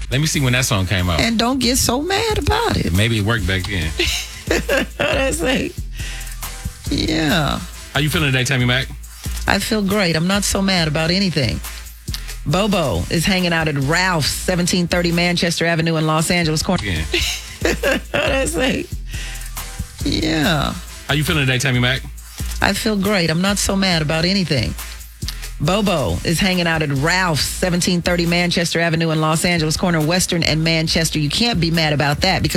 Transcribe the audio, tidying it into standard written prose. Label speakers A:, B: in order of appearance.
A: Let me see when that song came out.
B: And don't get so mad about it.
A: Maybe it worked back then.
B: That's it. Yeah.
A: How you feeling today, Tammy Mac?
B: I feel great. I'm not so mad about anything. Bobo is hanging out at Ralph's, 1730 Manchester Avenue in Los Angeles.
A: Again.
B: That's it. Yeah.
A: How you feeling today, Tammy Mac?
B: I feel great. I'm not so mad about anything. Bobo is hanging out at Ralph's, 1730 Manchester Avenue in Los Angeles, corner Western and Manchester. You can't be mad about that because